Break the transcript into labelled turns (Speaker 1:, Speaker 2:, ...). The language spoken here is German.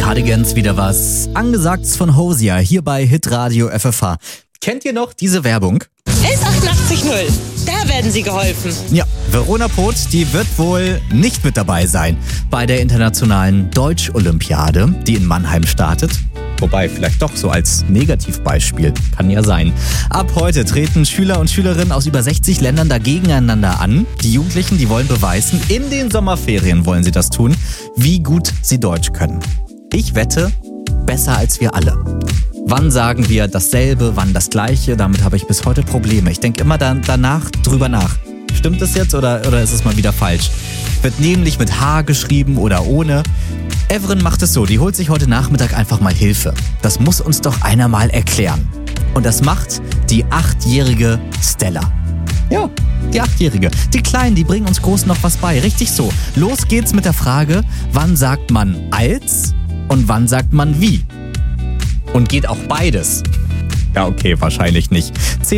Speaker 1: Cardigans, wieder was Angesagtes von Hosier hier bei Hitradio FFH. Kennt ihr noch diese Werbung?
Speaker 2: 11880, da werden Sie geholfen.
Speaker 1: Ja, Verona Poth, die wird wohl nicht mit dabei sein bei der internationalen Deutsch-Olympiade, die in Mannheim startet. Wobei, vielleicht doch so als Negativbeispiel. Kann ja sein. Ab heute treten Schüler und Schülerinnen aus über 60 Ländern da gegeneinander an. Die Jugendlichen, die wollen beweisen, in den Sommerferien wollen sie das tun, wie gut sie Deutsch können. Ich wette, besser als wir alle. Wann sagen wir dasselbe, wann das Gleiche? Damit habe ich bis heute Probleme. Ich denke immer danach drüber nach. Stimmt das jetzt oder ist es mal wieder falsch? Wird nämlich mit H geschrieben oder ohne. Evren macht es so, die holt sich heute Nachmittag einfach mal Hilfe. Das muss uns doch einer mal erklären. Und das macht die 8-jährige Stella. Ja, die 8-jährige. Die Kleinen, die bringen uns Großen noch was bei. Richtig so. Los geht's mit der Frage, wann sagt man als und wann sagt man wie? Und geht auch beides? Ja, okay, wahrscheinlich nicht.